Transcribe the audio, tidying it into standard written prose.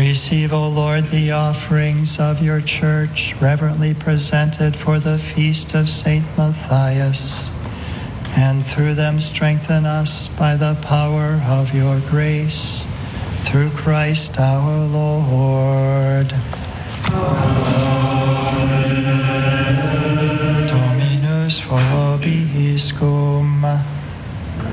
Receive, O Lord, the offerings of your church, reverently presented for the feast of St. Matthias, and through them strengthen us by the power of your grace, through Christ our Lord. Amen.